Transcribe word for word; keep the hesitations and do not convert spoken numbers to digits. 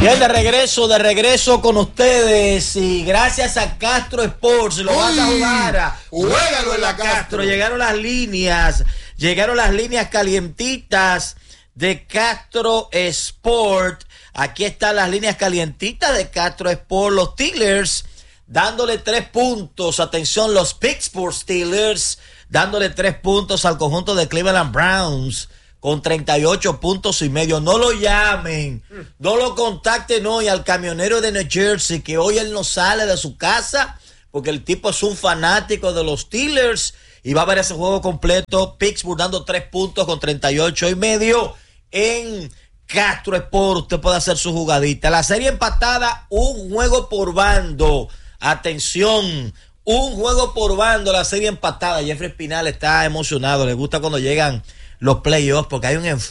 Bien, de regreso, de regreso con ustedes y gracias a Castro Sports, lo vas a jugar, juégalo en la Castro. Castro. Llegaron las líneas, llegaron las líneas calientitas de Castro Sport. Aquí están las líneas calientitas de Castro Sport, los Steelers dándole tres puntos, atención, los Pittsburgh Steelers dándole tres puntos al conjunto de Cleveland Browns con treinta y ocho puntos y medio. No lo llamen, no lo contacten hoy al camionero de New Jersey, que hoy él no sale de su casa porque el tipo es un fanático de los Steelers y va a ver ese juego completo. Pittsburgh dando tres puntos con treinta y ocho y medio en Castro Sport. Usted puede hacer su jugadita. La serie empatada, un juego por bando. Atención, un juego por bando, la serie empatada. Jeffrey Espinal está emocionado, le gusta cuando llegan los playoffs porque hay un enfoque